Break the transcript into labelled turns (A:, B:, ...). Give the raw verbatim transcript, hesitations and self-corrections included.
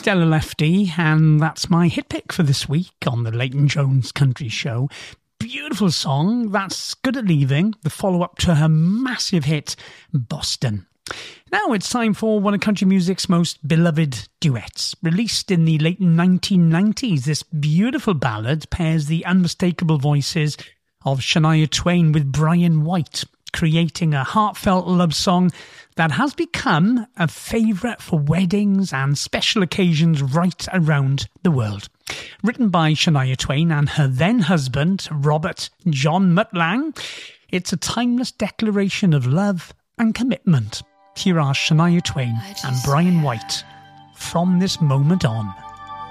A: Stella Lefty, and that's my hit pick for this week on the Leighton Jones Country Show. Beautiful song, That's Good at Leaving, the follow-up to her massive hit, Boston. Now it's time for one of country music's most beloved duets. Released in the late nineteen nineties, this beautiful ballad pairs the unmistakable voices of Shania Twain with Brian White, creating a heartfelt love song that has become a favourite for weddings and special occasions right around the world. Written by Shania Twain and her then-husband, Robert John Mutt Lange, it's a timeless declaration of love and commitment. Here are Shania Twain and Brian White, From This Moment On.